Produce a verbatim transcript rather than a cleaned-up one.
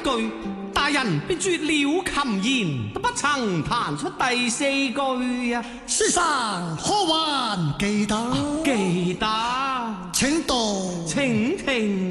句，大人便絕了琴言，都不曾彈出第四句啊！ 書生可還記得？ 記得， 請讀， 請聽。